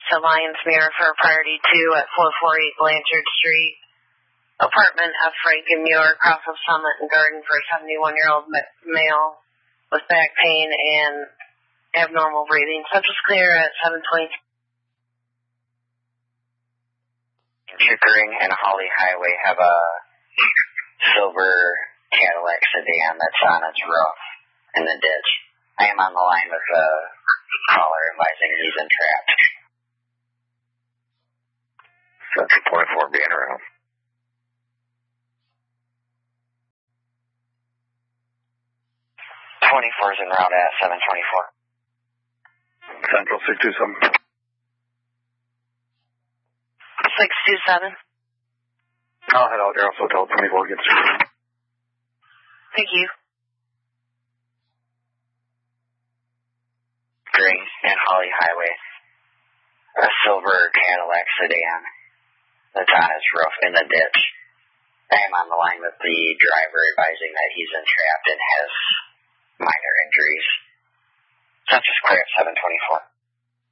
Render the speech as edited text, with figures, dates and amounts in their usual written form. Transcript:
to Lions Mirror for Priority 2 at 448 Blanchard Street. Apartment F. Franken Muir, Cross of Summit and Garden for a 71-year-old male with back pain and abnormal breathing. Subject clear at 7:20. Chickering and Holly Highway have a silver Cadillac sedan that's on its roof in the ditch. I am on the line with the caller advising he's entrapped. Central 24 being around. '24 is en route at 724. Central 627. 627. I'll head out there also till 24 gets through. Thank you. Green and Holly Highway, a silver Cadillac sedan that's on its roof in the ditch. I am on the line with the driver advising that he's entrapped and has minor injuries. Subject clear at 724.